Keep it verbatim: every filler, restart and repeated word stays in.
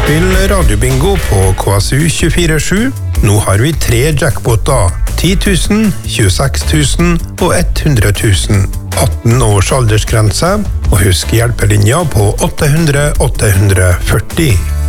Spill radiobingo på K S U tjuefire sju. Nå har vi tre jackpoter. ti tusen, tjueseks tusen og hundre tusen. atten års aldersgrense. Og husk hjelpelinja på åtte hundre åtte hundre førti.